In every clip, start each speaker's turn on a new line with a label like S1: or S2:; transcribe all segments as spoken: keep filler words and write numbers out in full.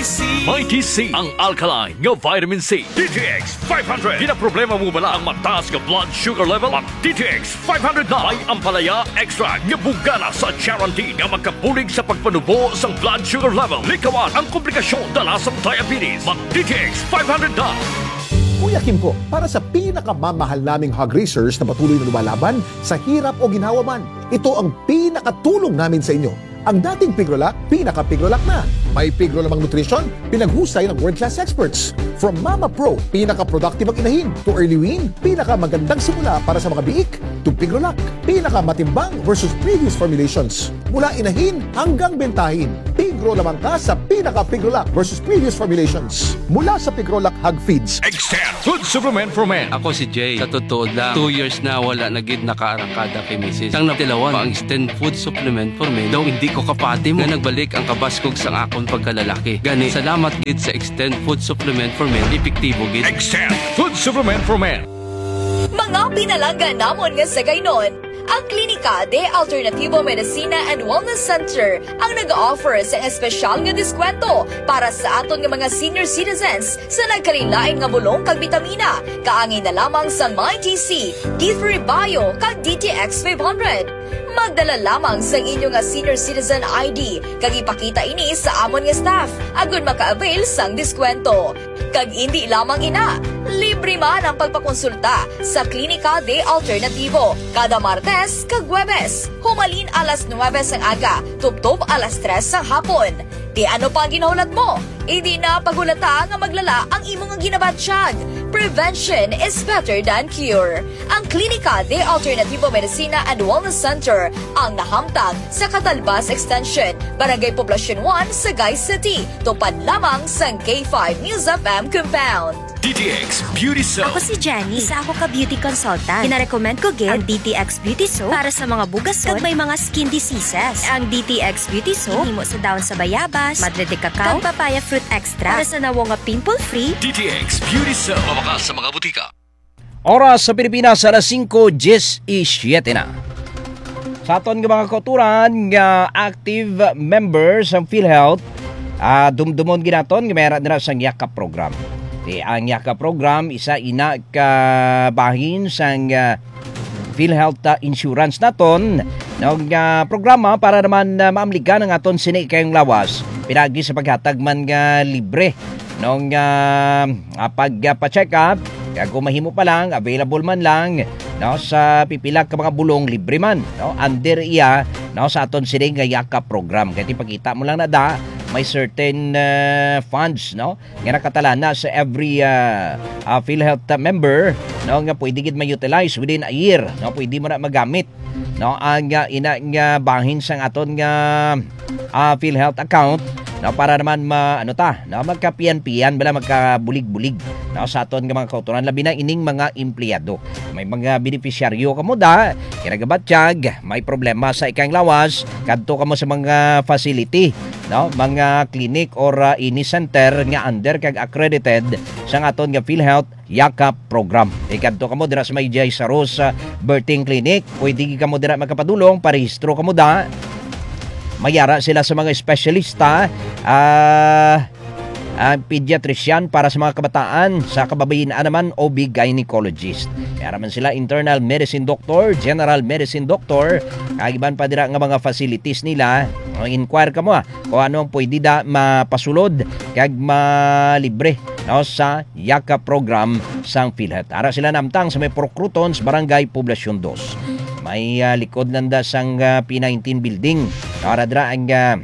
S1: C.
S2: Mighty C, ang alkaline nga vitamin C. D T X five hundred. Ginaproblema mo bala ang mataas nga blood sugar level? Mag D T X five hundred na. May ampalaya extra nga bugana sa Charantin nga magkapulig sa pagpanubo sa blood sugar level. Likawan ang komplikasyon dala sa diabetes. Mag D T X five hundred na.
S3: Kuya Kim po, para sa pinakamamahal naming hog racers na patuloy na lumalaban sa hirap o ginhawa man, ito ang pinakatulong namin sa inyo. Ang dating Pigrolac, pinaka-Pigrolac na. May Pigrolamang nutrition, pinaghusay ng world-class experts. From Mama Pro, pinaka-productive ang inahin, to Early Wean, pinaka-magandang simula para sa mga biik, to Pigrolac, pinaka-matimbang versus previous formulations. Mula inahin hanggang bentahin, Pigro lamang ka sa pinaka-Pigrolac versus previous formulations. Mula sa Pigrolac Hog Feeds.
S2: Extend Food Supplement for Men.
S4: Ako si Jay. Sa totoo lang, two years na wala na gid nakaarangkada kay Missus Sang natilawan pa ang Extend Food Supplement for Men. Daw hindi ko kapati mo nga nagbalik ang kabaskog sang akon pagkalalaki. Gani, salamat gid sa Extend Food Supplement for Men. Epektibo gid.
S2: Extend Food Supplement for Men.
S5: Mga pinalangga namon nga sa gaynon, ang Klinika de Alternativo Medicina and Wellness Center ang nag-offer sa espesyal nga diskwento para sa aton nga mga senior citizens sa nagkalilaing nga bulong kag bitamina. Kaangin na lamang sa Mighty C, D three Bio kag D T X five hundred. Magdala lamang sa inyo nga senior citizen I D kag ipakita ini sa amon nga staff agon maka-avail sang diskwento. Kag hindi lamang ina, libre man ang pagpakonsulta sa Klinika de Alternativo kada Martes kag Huwebes. Humalin alas nuwebes ang aga, tubtob alas tres ang hapon. Di ano pa ginahulat mo? Hindi na pagulata nga maglala ang imong nga ginabatsyag. Prevention is better than cure. Ang Klinika de Alternativo Medicina and Wellness Center ang nahamtang sa Catalbas Extension, Barangay Poblacion one, Sagay City. Tupad lamang sa K five News F M Compound.
S2: D T X Beauty Soap.
S6: Ako si Jenny. Isa ako ka beauty consultant. Pinarecommend ko gid ang D T X Beauty Soap para sa mga bugason kag may mga skin diseases. Ang D T X Beauty Soap himo sa dahon sa bayabas, madre de cacao, kag papaya fruit extra para sa nawo nga pimple-free.
S2: D T X Beauty Soap. Mabakas sa mga butika.
S7: Oras sa Pilipinas, alas singko seventeen na. Sa aton nga mga kauturan nga active members ng PhilHealth, uh, dumdumon ginaton nga meron nila sang yakap program. Di ang yakap program isa ina ka bahin sang uh, PhilHealth uh, insurance naton ng uh, programa para naman uh, maamligan ang aton sini kayong lawas pinagi sa paghatag man nga libre nung uh, pagpa-check up kaya kung mahimo pa lang available man lang no sa pipila ka mga bulong libre man no under iya no sa aton sini nga yakap program kaya ipakita mo lang na da may certain uh, funds no nga nakatala na sa every uh, uh, PhilHealth uh, member no nga pwede gid ma-utilize within a year no pwede mo na magamit no ang uh, ina nga bahin sang aton nga uh, PhilHealth account no para naman ma ano ta no magkapian-pian bala magkabulig-bulig no sa aton nga mga kauturan labi na ining mga empleyado may mga beneficiaryo kamo da kinagabatsyag may problema sa ikang lawas kadto kamo sa mga facility no mga clinic or uh, ini center nga under kag accredited sa aton nga PhilHealth yakap program. Ikadto kamo dira sa may Jay Saros uh, Birthing Clinic, pwede kamo dira magkapadulong parehistro kamo da. Mayara sila sa mga espesyalista ah uh, uh, pediatrician para sa mga kabataan, sa kababayenaan naman O B gynecologist. Kaya man sila internal medicine doctor, general medicine doctor, kagiban pa dira nga mga facilities nila. Inquire ka mo ah, kung ano ang pwede da mapasulod kag malibre no, sa Yaka program sang PhilHealth. Ara sila namtang sa may Procrutons, Barangay Poblacion two. May uh, likod nanda sang uh, P nineteen building. Ara dira ang uh,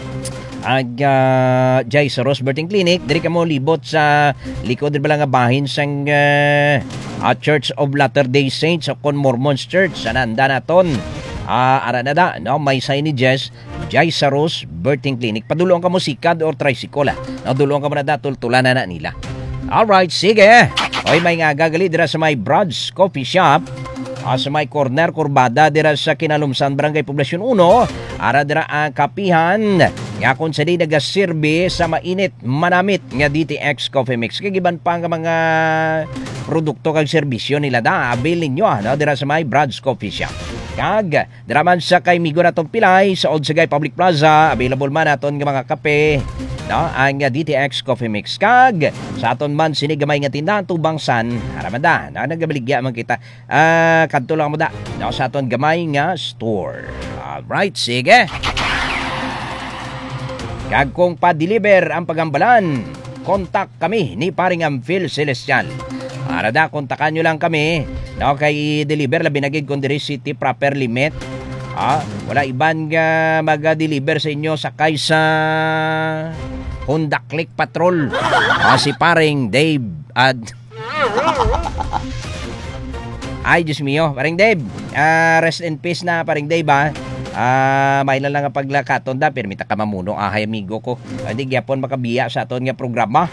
S7: ang uh, Jay Saros Birthing Clinic. Diri ka mo libot sa likod din ba nga bahin sang uh, uh, Church of Latter-day Saints o kon Mormons Church. Sa nanda naton. Ah, uh, ara na da, no? May signages Jay Saros Birthing Clinic. Padulong ka mo sikad or tricycle. No, dulong ka mo na da tultulan na, na nila. Alright, sige. Oy, may nga gagali dira sa may Brad's Coffee Shop. Uh, sa may corner kurbada dira sa Kinalumsan Barangay Poblacion one. Ara dira ang kapihan nga kung sa di nagasirbi sa mainit manamit nga D T X Coffee Mix. Kagiban pa nga mga produkto kag serbisyo nila da. Avail ninyo no? Dira sa may Brad's Coffee Shop. Kag dira man sa kay Migo natong Pilay sa Old Sagay Public Plaza, available man naton nga mga kape no, ang uh, D T X Coffee Mix kag sa aton man sinigamay nga tindahan tubangsan aramada na nagabaligya man kita uh, kadto lang mo da no, sa aton gamay nga store. Alright, sige. Kag kung pa-deliver ang pagambalan, kontak kami ni paring Amphil Celestial. Para da, kontakan nyo lang kami. No, kay deliver labi nagig kung diri city proper limit. Ah, wala iban nga mag-deliver sa inyo sakay sa Honda Click Patrol. Ah, si paring Dave ad Ay, Diyos mio, paring Dave. Ah, rest in peace na paring Dave ah. Ah, may lang nga paglakaton da permita ka mamuno ahay amigo ko. Hindi gyapon makabiya sa aton nga programa.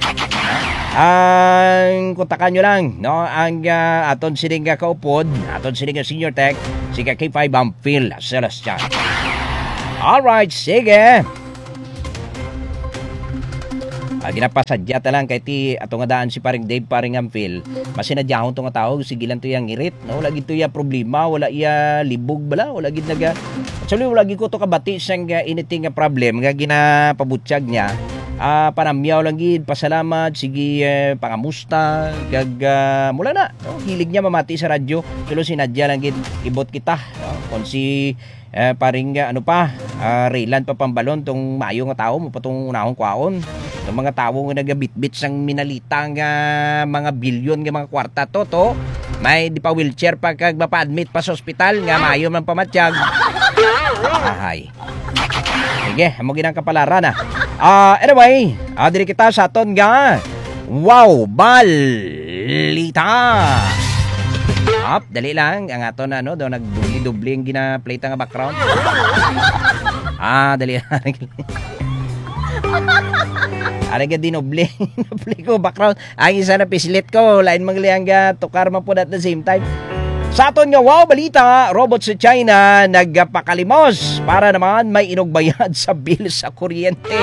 S7: Ang kontakan nyo lang, no? Ang uh, aton sining nga kaupod, aton sining nga senior tech, si K five Amphil Celestial. Alright, sige. Ah, ginapasadya ta lang kay ti atong nga daan si paring Dave paring Amphil. Masinadyahon tong nga tao, sige lang to yang irit, no? Wala gid to ya problema, wala iya libog bala, wala gid naga. Actually, wala gid ko to kabati sang uh, anything nga problem nga ginapabutyag niya. Ah, panamyaw lang gid, pasalamat, sige eh, pangamusta, kag uh, mula na, no? Hilig niya mamati sa radyo, tulo sinadya lang gid ibot kita, no? Kung si eh, paring uh, ano pa, uh, Raylan pa pambalon tong maayo nga tao mo pa tong unahong kwaon. Yung mga tao nga nagabitbit sang minalita nga mga bilyon nga mga kwarta to to, may di pa wheelchair pa kag mapa-admit pa sa ospital nga maayo man pamatyag. Ahay. Sige, amo ginang kapalaran na. Ah, uh, anyway, uh, diri kita sa aton nga wow balita. Up, dali lang ang aton ano do nagdubli-dubli ang gina-play nga background. Ah, dali lang. Ari ka dinubli, dinubli ko background. Ang isa na pislit ko, lain mangliang ga tukar man po at the same time. Sa aton nga wow balita, robot sa China nagpakalimos para naman may inugbayad sa bill sa kuryente.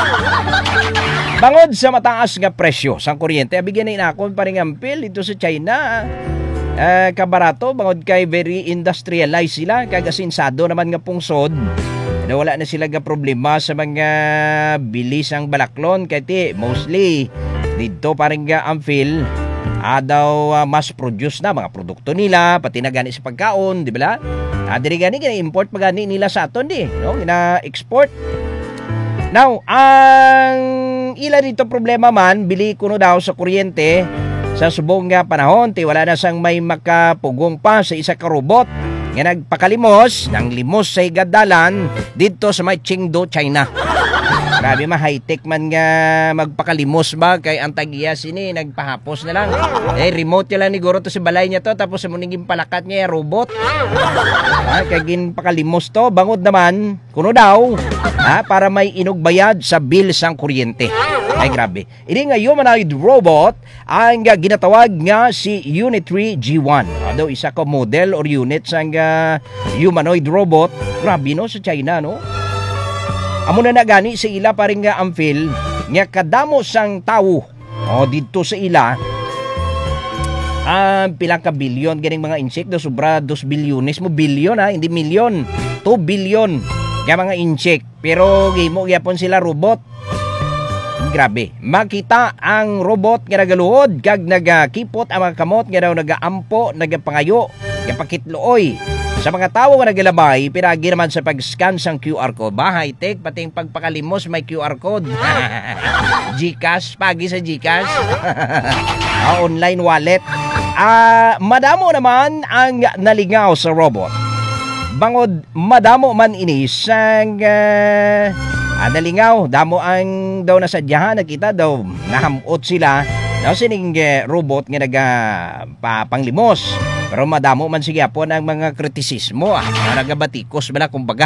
S7: Bangod sa mataas nga presyo sa kuryente, bigyan na inakon pa rin Amphil dito sa China. Uh, kabarato, bangod kay very industrialized sila, kagasinsado naman nga pungsod. Na wala na sila nga problema sa mga bilis ang balaklon, kaya ti, mostly dito pa rin nga Amphil. Ah, daw uh, mass produce na mga produkto nila, pati na gani sa pagkaon, di ba? Ah, diri gani gina-import pa gani nila sa aton di, no? Gina-export. Now, ang ila dito problema man, bili kuno daw sa kuryente sa subong nga panahon, ti wala na sang may makapugong pa sa isa ka robot nga nagpakalimos ng limos sa higadalan dito sa may Chengdu, China. Grabe ma, high-tech man nga magpakalimos ba kay ang tagiya sini nagpahapos na lang. Eh remote lang ni Goro to si balay niya to tapos mo ningin palakat niya robot. Ah, kay gin pakalimos to bangod naman kuno daw ha, para may inugbayad sa bill sang kuryente. Ay grabe. Ini nga humanoid robot ang uh, ginatawag nga si Unitree G one. Ado isa ka model or unit sang uh, humanoid robot. Grabe no sa China no. Amo na nagani sa ila paring nga Amphil nga kadamo sang tawo o dito sa ila ang um, pilang ka bilyon ganing mga insekto sobra dos bilyones mo bilyon ha hindi milyon two bilyon nga mga insect pero gimo gyapon sila robot. Grabe makita ang robot nga nagaluhod kag nagakipot ang mga kamot nga daw nagaampo nagapangayo gapakitlooy sa mga tao nga nagalabay, piragi naman sa pag-scan sang Q R code. Ba, high-tech, pati yung pagpakalimos may Q R code. Gcash, pagi sa Gcash. ah, online wallet. Ah, madamo naman ang nalingaw sa robot. Bangod, madamo man ini sang uh, ah, nalingaw. Damo ang daw nasadyahan, nakita daw, nahamot sila. Daw sining uh, robot nga naga uh, panglimos. Pero madamo man sige po ng mga kritisismo ah, na nagabatikos bala kumbaga.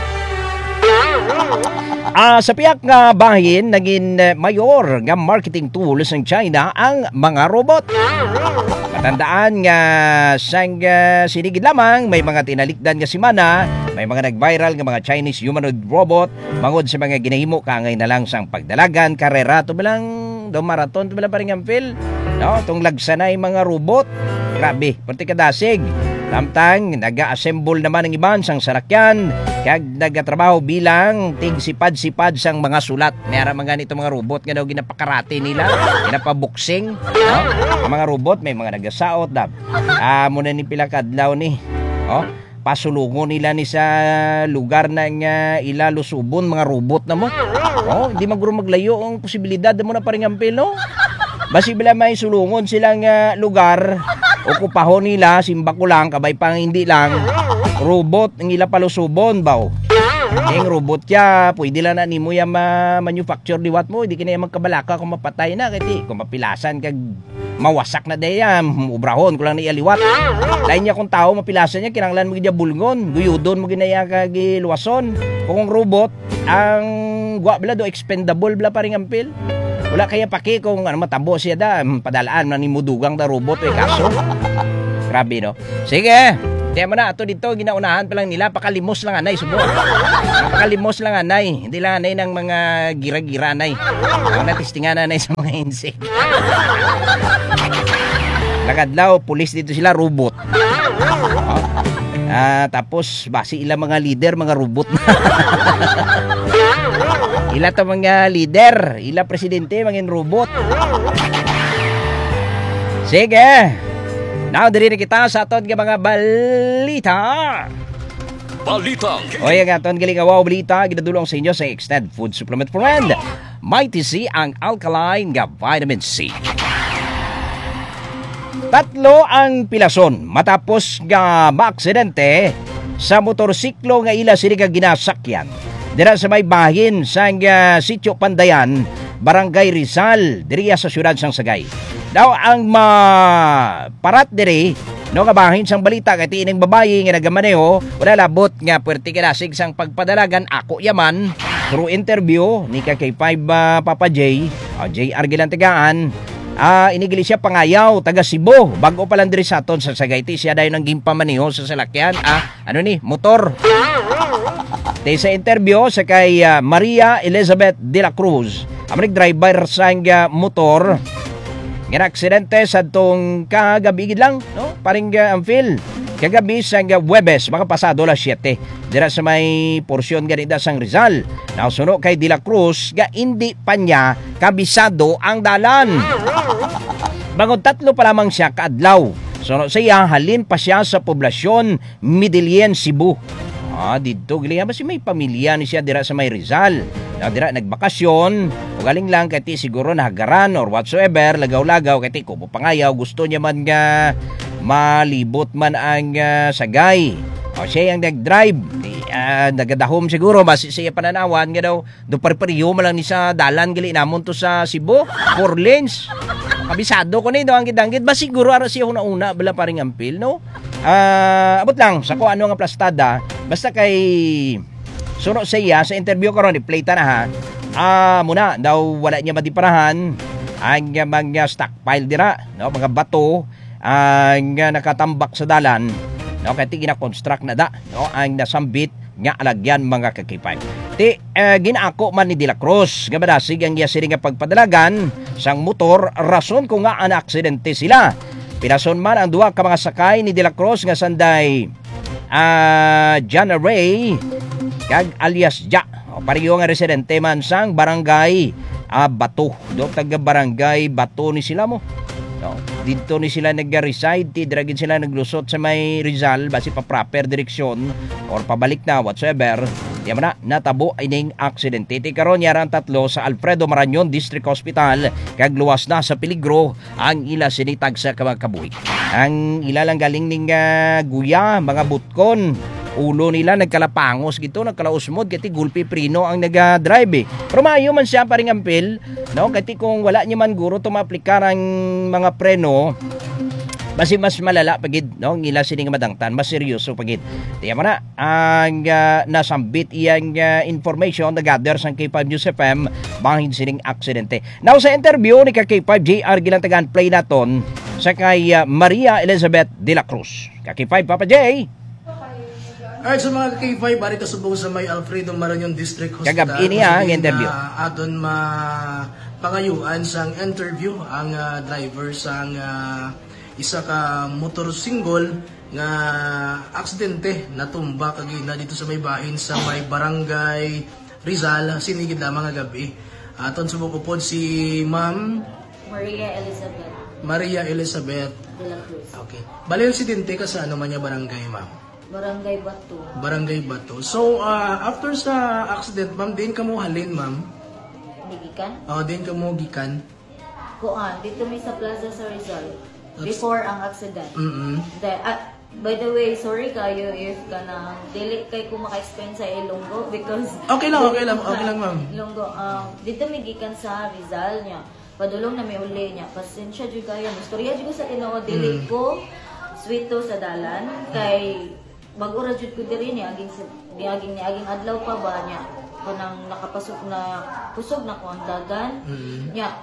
S7: Ah, sa piyak nga bahin naging uh, mayor nga marketing tools ng China ang mga robot. Matandaan nga sang uh, sinigid lamang may mga tinalikdan nga simana, may mga nag-viral nga mga Chinese humanoid robot mangod sa mga ginahimo kangay na lang sang pagdalagan, karera to bilang do marathon to bilang paring Amphil. No, tong lagsanay mga robot. Grabe, pati kadasig. Tamtang, nag-assemble naman ng iban sang sarakyan, kag nagatrabaho bilang tigsipad-sipad sang mga sulat. Mayara mga ganito mga robot nga daw ginapakarate nila, ginapabuksing, no? Ang mga robot may mga nagasaot dab. Ah, muna ni pila kadlaw ni. Oh, pasulungon nila ni sa lugar na nga ilalusubon mga robot na mo. Oh, hindi maguro maglayo ang posibilidad mo na paring ampil, no? Basi bila may sulungon silang uh, lugar, okupahon nila, simba ko lang, kabay pang hindi lang, robot ang ila palusubon, baw. Yung robot ya, pwede lang na ni mo yung ma-manufacture diwat mo, hindi ka na yung magkabalaka kung mapatay na, kasi kung mapilasan kag mawasak na daya, ubrahon ko lang na ialiwat. Lain niya kung tao, mapilasan niya, kinanglan mo gina bulngon, guyudon mo ginaya kag luwason. Kung robot, ang gwa bala do, expendable bala paring ampil. Wala kaya paki kung ano matabo siya da, padalaan na ni mudugang da robot eh kaso. Grabe no. Sige. Kaya mo na ato dito ginaunahan pa lang nila pakalimos lang anay subo. Pakalimos lang anay, hindi lang anay ng mga gira-gira anay. Ang natistingan anay sa mga insect. Lagadlaw, pulis dito sila robot. Oh. Ah, tapos basi ilang mga leader mga robot na. Ila to mga leader, ila presidente mangin robot. Sige. Now diri na kita sa aton nga mga balita.
S2: Balita.
S7: O yung aton galing awaw balita ginadulong sa inyo sa Extended Food Supplement Friend. Mighty C ang alkaline nga vitamin C. Tatlo ang pilason matapos nga maaksidente sa motorsiklo nga ila sila nga ginasakyan. Dira sa may bahin sa uh, Sitio Pandayan, Barangay Rizal, diriya sa siyudad sang Sagay. Daw ang maparat diri, no nga bahin sang balita kay tiining babayi nga nagamaneho, wala labot nga puwerte kinasig sang pagpadalagan ako yaman through interview ni ka kay five uh, Papa J, uh, J R Gilantigaan. Ah, uh, inigili siya pangayaw, taga Cebu. Bago pa lang diri sa aton sa Sagaytay siya dayon nang gimpamaniho sa salakyan. Ah, ano ni, motor. Tay sa interview sa kay uh, Maria Elizabeth de la Cruz, ang driver sa uh, motor. Nga aksidente sa tong kagabi lang, no? Paring uh, ang feel. Kagabi sa uh, Webes, baka pasado la siyete. Dira sa may porsyon ganida sang Rizal. Nausuno kay De La Cruz nga hindi pa niya kabisado ang dalan. Bangod tatlo pa lamang siya kaadlaw. Suno siya halin pa siya sa poblasyon Midilien, Cebu. Ah, dito gali ba si may pamilya ni siya dira sa may Rizal. Na dira nagbakasyon, o galing lang kay ti siguro nahagaran or whatsoever, lagaw-lagaw kay ti ko pangayaw gusto niya man nga malibot man ang uh, Sagay. O siya ang nag-drive, uh, nagadahom siguro, mas siya pananawan nga daw, do paripariyo mo lang ni sa dalan gali namon to sa Cebu, four lanes. Kabisado ko na ito ang gidanggit, ba siguro ara siya una-una, bala paring ampil, no? Uh, abot lang, sa ko ano nga plastada, basta kay suno siya, sa interview ko ron, i-play ta na ha, ah, uh, muna, daw wala niya madiparahan, ang uh, mga stockpile dira, no? Mga bato, ang uh, nakatambak sa dalan, no, kaya ti gina-construct na da, no, ang nasambit nga alagyan mga kakipay. Ti uh, ginaako man ni De La Cruz, nga badasig ang yasiri nga pagpadalagan sang motor, rason ko nga ang aksidente sila. Pinason man ang duwa ka mga sakay ni De La Cruz nga sanday uh, Jana Ray kag alias Ja. O, pariyo nga residente man sang barangay uh, Bato. Do taga barangay Bato ni sila mo. No, dito ni sila nag-reside, ti dragin sila naglusot sa may Rizal basi pa proper direksyon or pabalik na whatsoever. Diyan na natabo ining aksidente. Ti karon yaran tatlo sa Alfredo Marañon District Hospital kag luwas na sa peligro ang ila sinitag sa kamagkabuhi. Ang ila lang galing ning uh, guya, mga butkon. Ulo nila nagkalapangos gito, nagkalausmod kati gulpi prino ang naga-drive eh. Pero maayo man siya paring ampil, no? Kati kung wala niya man guro to maaplikar ang mga preno, basi mas malala pagid, no? Ngila sining madangtan, mas seryoso pagid. Tiyan mo na, ang uh, nasambit iyang uh, information na gather sa K five News F M bahin sining aksidente. Now sa interview ni ka K five J R Gilantagan play naton sa kay uh, Maria Elizabeth de la Cruz. Ka K five Papa J.
S1: Alright, so mga K five, bari kasubong sa may Alfredo Marañon District Hospital.
S7: Kagabi niya ang interview.
S1: Uh, adon ma pangayuan sang interview ang uh, driver sang uh, isa ka motor single nga aksidente natumba kagi na dito sa may bahin sa may barangay Rizal sinigid na mga gabi. Aton subok upod si Ma'am
S8: Maria Elizabeth
S1: Maria Elizabeth
S8: de la Cruz.
S1: Okay. Bali aksidente ka sa ano man niya barangay, ma'am?
S8: Barangay Bato.
S1: Barangay Bato. So, uh, after sa accident, ma'am, din ka mo halin, ma'am?
S8: Nigikan?
S1: Oh, din ka mo gikan?
S8: Kuan, dito may sa Plaza sa Rizal. Before ang accident.
S1: Mm-mm.
S8: The, ah, by the way, sorry kayo if ka na dili kay ko maka-explain sa Ilonggo because
S1: Okay lang, okay lang, okay lang, ma'am.
S8: Ilonggo, um, dito may gikan sa Rizal niya. Padulong na may uli niya. Pasensya jud kayo. Istorya jud ko sa Ginoo dili
S1: Mm.
S8: ko sweeto sa dalan kay bag-ora jud ko diri ni aging ni aging ni aging adlaw pa ba niya kanang nakapasok na kusog na ko ang dagan
S1: Mm.
S8: niya.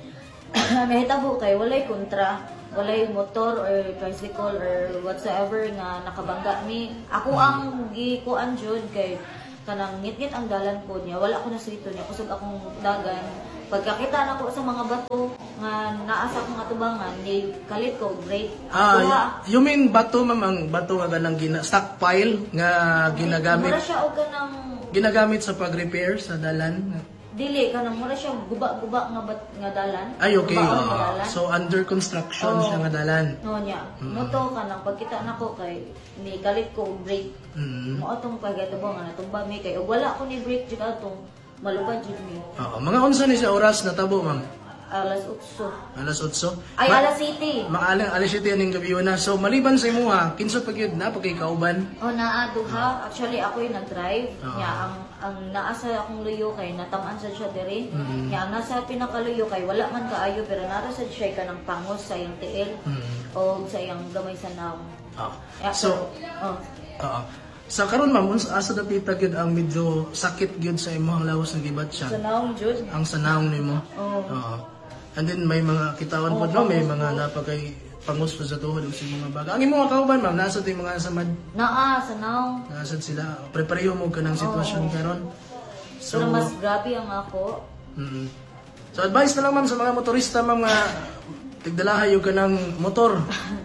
S8: Nahitabo kay walay kontra, walay motor or tricycle or whatsoever nga nakabangga mi. Ako ang gikuan jud kay kanang ngit-ngit ang dalan ko niya. Wala ko na sweeto niya. Kusog akong dagan. Pagkakita na ko sa mga bato nga naasa ko nga tubangan, ni kalit ko break.
S1: Ah,
S8: Kuha.
S1: you mean bato, ma'am, ang bato nga ganang gina stockpile nga ginagamit
S8: Mura siya o kanang
S1: ginagamit sa pag-repair sa dalan?
S8: dili kanang mura siya guba-guba nga bat, nga dalan.
S1: Ay, okay.
S8: Gubaon nga
S1: oo.
S8: dalan.
S1: So, under construction
S8: Oo.
S1: siya nga dalan.
S8: No niya. Moto kanang pagkita nako kay ni kalit ko og break.
S1: Mm.
S8: Mo atong pagkatubang nga natumba mi kay ug wala ko ni break jud atong malupad jud mi.
S1: Oo. Mga unsa ni siya oras natabo, ma'am?
S8: Alas otso.
S1: Alas otso?
S8: Ay
S1: Ma-
S8: alas city.
S1: Maalang alas siyete ning gabi na. So maliban sa imuha, kinsa pa gyud na pagkay kauban?
S8: Oh, naa duha. Actually, ako yung nag-drive.
S1: Oo.
S8: Nya, ang, ang naasa akong luyo kay, natamaan sa siya diri.
S1: Mhm.
S8: Nya, ang nasa pinakaluyo kay, wala man kaayo, pero nara sa siya ka ng pangos sa iyang tiil.
S1: Mhm.
S8: O sa iyang gamay sa naong.
S1: Ah.
S8: Yeah,
S1: So,
S8: oh.
S1: oo. Sa karon ma'am, uns asa dapita gyud ang medyo sakit gyud sa imong lawas ng gibat siya.
S8: Sa naong jud.
S1: Ang sanawng nimo.
S8: Oo.
S1: Oo. And then may mga kitawan
S8: Oo,
S1: po no, may
S8: pangus
S1: mga
S8: po.
S1: napakay pangus pa sa tuhod ug sa mga baga. Ang imong kauban ma'am, nasa tay mga samad,
S8: Naa, sa naong.
S1: nasa sila. Prepareho mo kanang sitwasyon
S8: Oo.
S1: karon. So,
S8: Pero mas grabe ang ako.
S1: mm So advice na lang ma'am sa mga motorista ma'am nga tigdalahay yung kanang motor.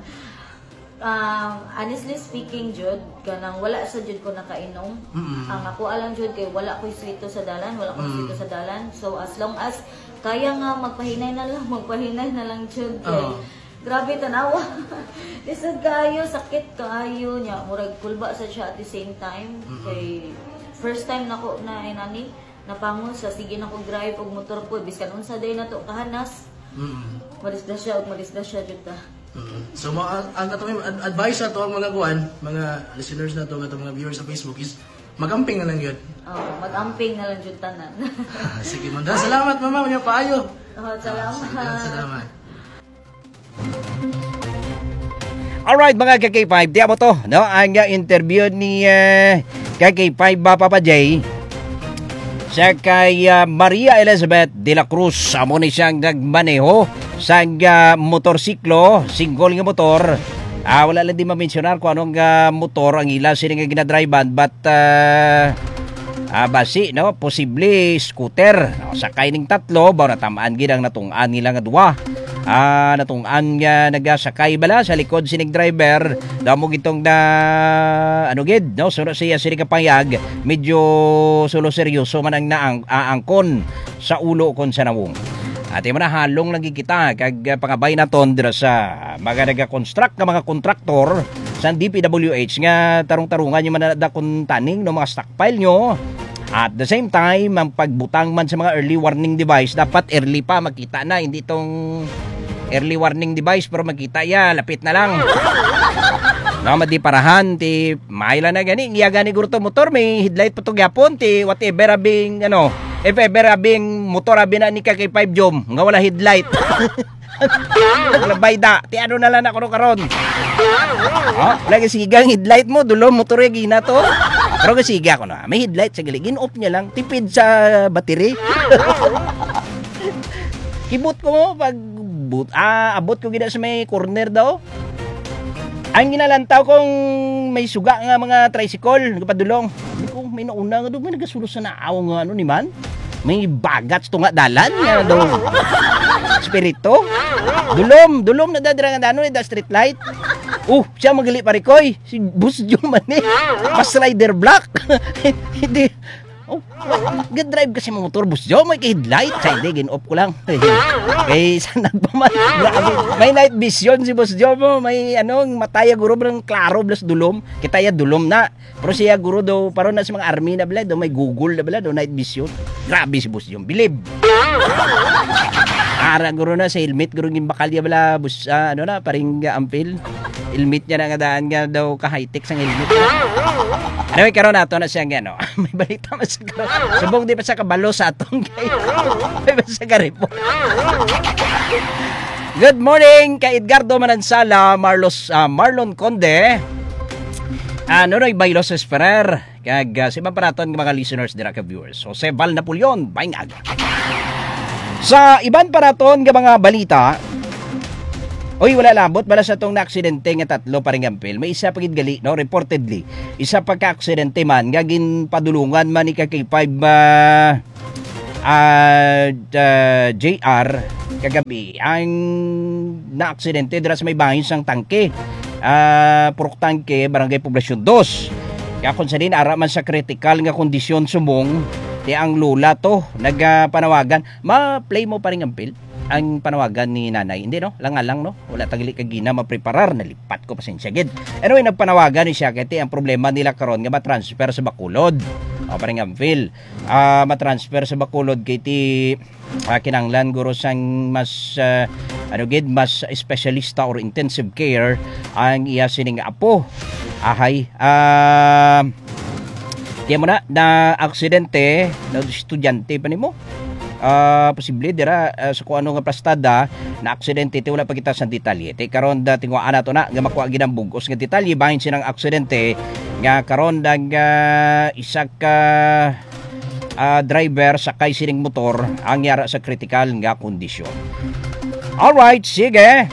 S8: Um, honestly speaking, Jud, kanang wala sa Jud ko nakainom.
S1: Mm-mm.
S8: Ang ako alam, Jud, kay wala ko'y sweeto sa dalan, wala ko'y
S1: Mm.
S8: sweeto sa dalan. So, as long as kaya nga magpahinay na lang, magpahinay na lang, Jud, kay
S1: Oo.
S8: grabe tanawa. Lisod kayo, sakit kayo niya. Murag kulba sa siya at the same time. Kay first time nako na inani, napangon sa sige na ko drive og motor po, biskan unsa day na to kahanas.
S1: Mm.
S8: Marisda siya og marisda siya, Jud ta.
S1: Mm. So mga ang ato ad- advice na to ang mga kuan, mga listeners na to, ato mga viewers sa Facebook is magamping na lang yun.
S8: Oh, mag-amping na lang Jud tanan.
S1: Sige, manda. Salamat mama, mga paayo.
S8: Oh, salamat.
S1: Sige, salamat.
S7: Alright mga K K five, di mo to, no? Ang uh, interview ni uh, K K five ba Papa J sa kay uh, Maria Elizabeth de la Cruz. Amo ni siyang nagmaneho sa uh, motorsiklo, single nga motor. Ah, wala lang di ma-mentionar kung anong uh, motor ang ila sila nga ginadrivean, but uh, ah, basi, no? Posible scooter. No? Sakay ning tatlo, ba natamaan gid ang natungan nila nga duwa. Ah, natungan nga nagasakay bala sa likod sining driver. Damo gitong na ano gid, no? Suno siya sini kapayag, medyo sulo seryoso man ang naang aangkon sa ulo kon sa nawong. At yung halong lagi kita kag uh, pangabay na ton dira sa mga nag-construct nga mga kontraktor sa D P W H nga tarong-tarungan yung manada kung taning no mga stockpile nyo. At the same time, ang pagbutang man sa mga early warning device, dapat early pa makita na, hindi itong early warning device pero makita ya, lapit na lang. No, madi parahan ti maila na gani, iya gani gurto motor may headlight pa to gyapon ti whatever abing ano, if ever abing motor abi na ni K K five jom nga wala headlight. Naglabay da, ti ano na lang ako karon. Oh, lagi sigang headlight mo dulo motor gina to. Pero kasiga ko na, may headlight sa gilid, gin-off niya lang, tipid sa battery. Kibot ko mo pag but, ah, abot ko gina sa may corner daw. Ang ginalantaw kong may suga nga mga tricycle, nagpadulong. Sabi ko, may nauna nga doon, may nagasulo sa naaw nga ano ni man. May bagats to nga dalan nga daw. espiritu. Dulom, dulom na dadira nga ano, da street light. Uh, siya magali parikoy. Si Bus Joe man eh. Mas rider black. Hindi. Oh, good drive kasi mga motor, Bus Joe. May headlight. Sa hindi, gin-off ko lang. Kay saan nagpaman. May night vision si Bus Joe mo. May ano, mataya guro ng klaro plus dulom. Kitaya dulom na. Pero siya guro daw, paron na sa mga army na bala, daw may Google na bala, daw night vision. Grabe si Bus Joe. Bilib. Ara guro na sa helmet, guro yung bakal niya bala, bus, uh, ano na, paring uh, ampil. Helmet niya na nga daan nga daw ka-high-tech sa helmet. Anyway, karon nato na siya nga, no? May balita mas sa karon. Subong di pa sa kabalo sa atong kayo. May ba sa karipo. Good morning kay Edgardo Manansala, Marlos, uh, Marlon Conde, uh, Nonoy Bailos Esperer, kag uh, si Maparaton ng mga listeners, dira ka viewers. Jose Val Napoleon, Baingag. Sa iban paraton ng mga balita, oy, wala labot, bala sa itong na-aksidente nga tatlo paring ampil. May isa pagid gali, no, reportedly. Isa pagka-aksidente man, gagin padulungan man ni K five uh, uh, uh, J R kagabi. Ang na-aksidente dira sa may bahin sang tangke. Uh, Purok Tangke, Barangay Poblasyon two. Kaya kung sa din, ara man sa critical nga kondisyon sumong, di ang lula to, nagpanawagan. Ma-play mo paring ampil ang panawagan ni nanay. Hindi, no? Lang lang, no? Wala tagili kagina mapreparar. Nalipat ko pasensya gid. Anyway, nagpanawagan ni siya kaya ang problema nila karon nga matransfer sa Bacolod. O, paring ampil. Uh, matransfer sa Bacolod kay ti uh, kinanglan guro sang mas uh, ano gid, mas specialista or intensive care ang iya sining apo. Ahay. Ah... Uh, Kaya mo na, na aksidente, na estudyante pa ni mo. Uh, posible, dira, uh, sa kung ano nga plastada, na aksidente, iti wala pa kita sa detalye. Iti karon da, tinguan na to na, nga makuha ginang bugos nga detalye, bahin sinang aksidente, nga karon da, nga isa ka uh, driver, sakay sining motor, ang yara sa critical nga kondisyon. Alright, sige.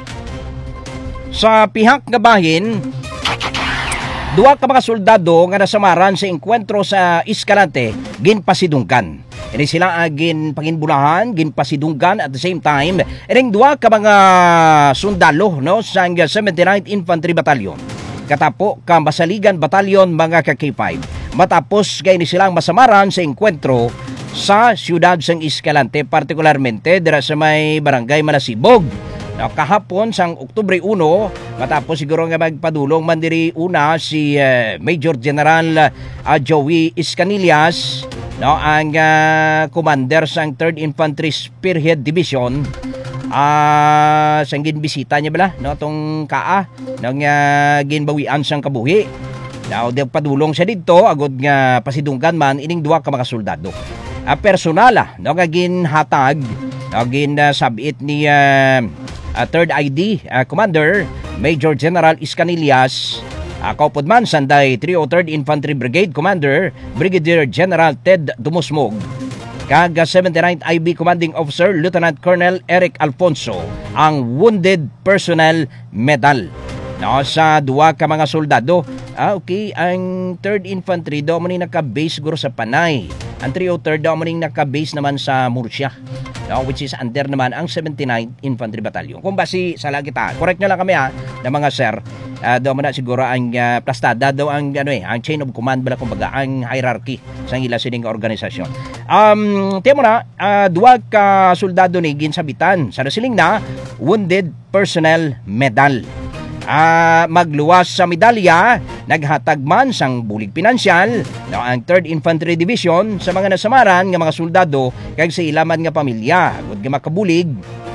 S7: Sa pihak nga bahin, duwa ka mga soldado nga nasamaran sa enkwentro sa Escalante, ginpasidunggan. Ini sila agin panginbulahan, ginpasidunggan at the same time, ining duwa ka mga sundalo, no, sa seventy-ninth Infantry Battalion. Katapo ka Basaligan Battalion mga ka K five. Matapos kay ni silang masamaran sa enkwentro sa siyudad sang Escalante, partikularmente dira sa may Barangay Malasibog. No, kahapon sang Oktubre one, matapos siguro nga magpadulong man diri una si uh, Major General uh, Joey Iscanillas, no, ang uh, commander sang third Infantry Spearhead Division. Ah, uh, sang ginbisita niya bala, no, tong kaa nang uh, ginbawian sang kabuhi. Now, di padulong siya dito agod nga pasidunggan man ining duwa ka mga soldado. Uh, personala, no, nga ginhatag, no, gin uh, sabit ni uh, Uh, third I D uh, Commander Major General Iscanillas, uh, kaupod man sanday three oh third Infantry Brigade Commander Brigadier General Ted Dumusmog, kag seventy-ninth I B Commanding Officer Lieutenant Colonel Eric Alfonso ang Wounded Personnel Medal, no, sa duwa ka mga soldado. Ah, okay, ang third Infantry daw man naka-base guro sa Panay. Ang three oh third daw man naka-base naman sa Murcia, no, which is under naman ang seventy-ninth Infantry Battalion. Kung basi sala kita, correct nyo lang kami ha, na mga sir, uh, daw man na siguro ang uh, plastada daw ang ano eh, ang chain of command bala kumbaga, ang hierarchy sa ila sining organisasyon. Um, tiyan mo na, uh, duwa ka soldado ni ginsabitan sa nasiling na Wounded Personnel Medal. Uh, magluwas sa medalya, naghatag man sang bulig pinansyal, no, ang third Infantry Division sa mga nasamaran nga mga soldado kag sa ilaman nga pamilya agud nga makabulig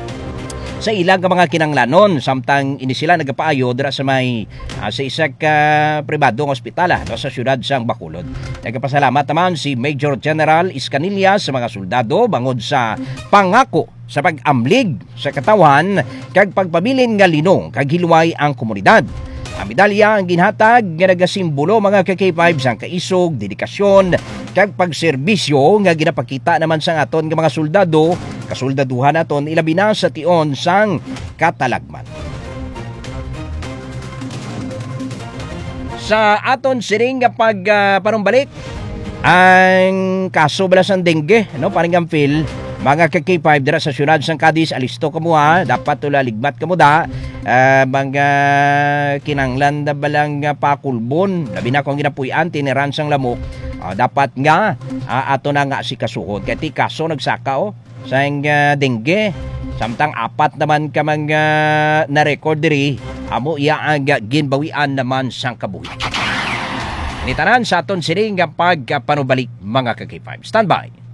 S7: sa ilang nga mga kinanglanon, samtang ini sila nagapaayo dira sa may uh, sa isa ka pribadong ospital, no, sa siyudad sang Bacolod. Nagpasalamat naman si Major General Iscanillas sa mga soldado bangod sa pangako sa pag-amlig sa katawan kag pagpabilin nga linong kag hilway ang komunidad. Ang medalya ang ginhatag nga nagasimbolo mga K five sang kaisog, dedikasyon kag pagserbisyo nga ginapakita naman sa aton nga mga soldado, kasoldaduhan naton ilabi na sa tion sang katalagman. Sa aton siring nga pag uh, panumbalik ang kaso bala sang dengue, no, paring ampil, Mga ka K five dira sa syudad sang Cadiz, alisto kamo ha, dapat tula ligmat kamo da. Uh, mga kinanglan na balang uh, pakulbon, labi na kung ginapuyan tiniran sang lamok. Uh, dapat nga uh, ato na nga si kasuhod. Kaya ti kaso nagsaka o sang uh, dengue. Samtang apat naman ka mga na-record diri, amo iya ang uh, ginbawian naman sang kabuhi. Nitanan sa aton siring nga pagpanubalik mga ka K five. Stand by.